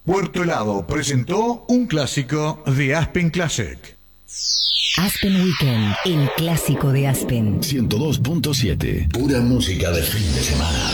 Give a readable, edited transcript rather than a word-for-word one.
Puerto Helado presentó un clásico de Aspen Classic. Aspen Weekend, el clásico de Aspen. 102.7. Pura música de fin de semana.